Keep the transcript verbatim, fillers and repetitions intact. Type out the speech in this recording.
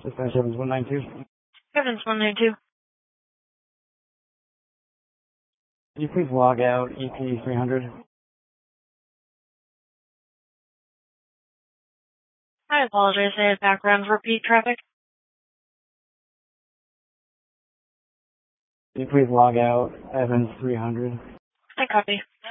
Dispatch Evans one nine two. Evans one nine two. Can you please log out E P three hundred? I apologize, I had background repeat traffic. Can you please log out Evans three hundred? I copy.